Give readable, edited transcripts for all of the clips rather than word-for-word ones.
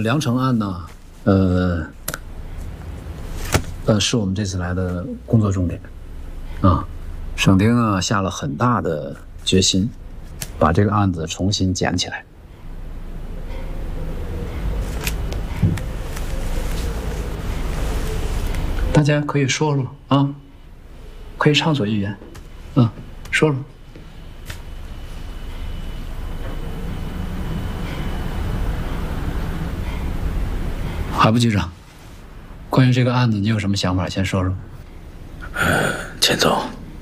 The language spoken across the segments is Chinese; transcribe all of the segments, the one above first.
梁城案呢，是我们这次来的工作重点，啊，省厅啊下了很大的决心，把这个案子重新捡起来。大家可以说说啊，可以畅所欲言，说说。海部局长，关于这个案子，你有什么想法？先说说。 钱总，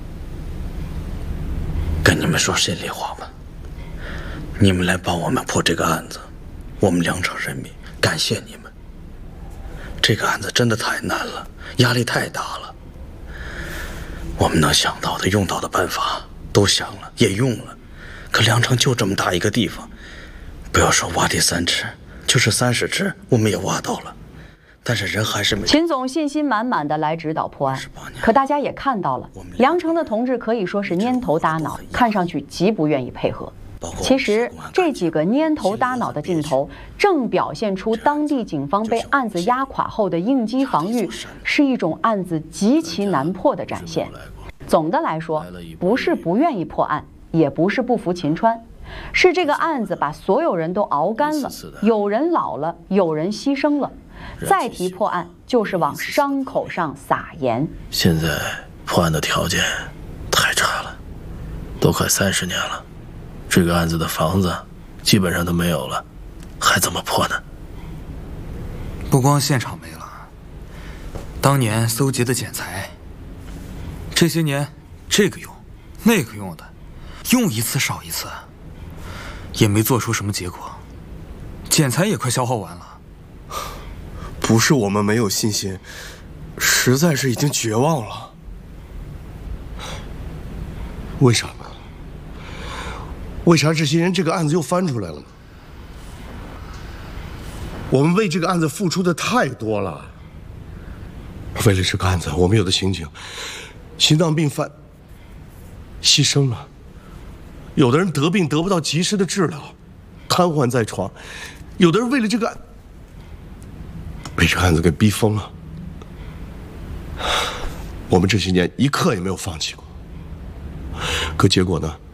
跟你们说心里话吧，你们来帮我们破这个案子，我们梁城人民感谢你们。这个案子真的太难了，压力太大了。我们能想到的、用到的办法都想了，也用了，可梁城就这么大一个地方，不要说挖地3尺，就是30尺，我们也挖到了。但是人还是没。 秦总信心满满的来指导破案，可大家也看到了，梁城的同志可以说是蔫头耷脑，看上去极不愿意配合。其实这几个蔫头耷脑的镜头，正表现出当地警方被案子压垮后的应激防御是一种案子极其难破的展现。总的来说，不是不愿意破案，也不是不服秦川，是这个案子把所有人都熬干了，有人老了，有人牺牲了。再提破案，就是往伤口上撒盐。 现在破案的条件太差了，都快30年了，这个案子的房子基本上都没有了，还怎么破呢？ 不光现场没了，当年搜集的剪裁，这些年这个用那个用的，用一次少一次，也没做出什么结果，剪裁也快消耗完了。 不是我们没有信心，实在是已经绝望了。为啥呢？为啥这些年这个案子又翻出来了呢？我们为这个案子付出的太多了。为了这个案子，我们有的刑警心脏病犯牺牲了，有的人得病得不到及时的治疗，瘫痪在床，有的人为了这个被这个案子给逼疯了。我们这些年一刻也没有放弃过，可结果呢？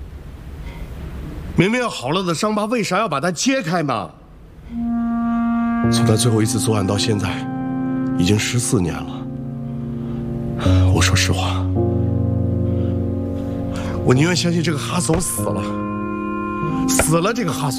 明明要好了的伤疤，为啥要把它揭开呢？从他最后一次作案到现在，已经14年了。我说实话，我宁愿相信这个哈怂死了，这个哈怂。